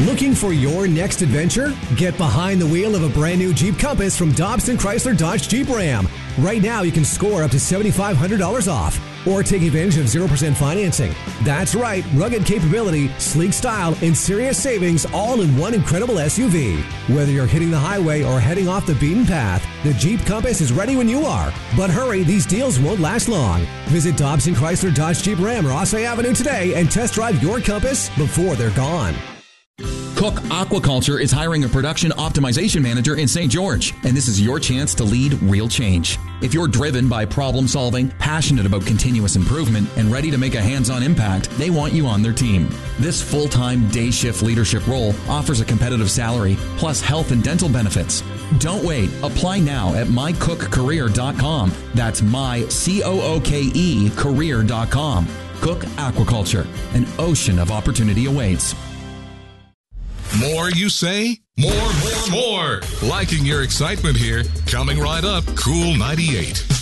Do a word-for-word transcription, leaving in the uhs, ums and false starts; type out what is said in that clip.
Looking for your next adventure? Get behind the wheel of a brand new Jeep Compass from Dobson Chrysler Dodge Jeep Ram. Right now, you can score up to seven thousand five hundred dollars off or take advantage of zero percent financing. That's right, rugged capability, sleek style, and serious savings all in one incredible S U V. Whether you're hitting the highway or heading off the beaten path, the Jeep Compass is ready when you are. But hurry, these deals won't last long. Visit Dobson Chrysler Dodge Jeep Ram Rossway Avenue today and test drive your Compass before they're gone. Cook Aquaculture is hiring a production optimization manager in Saint George, and this is your chance to lead real change. If you're driven by problem solving, passionate about continuous improvement, and ready to make a hands-on impact, they want you on their team. This full-time day shift leadership role offers a competitive salary, plus health and dental benefits. Don't wait. Apply now at my cook career dot com. That's my C O O K E career dot com. Cook Aquaculture. An ocean of opportunity awaits. More, you say? More, more, more. Liking your excitement here. Coming right up, Cool ninety-eight.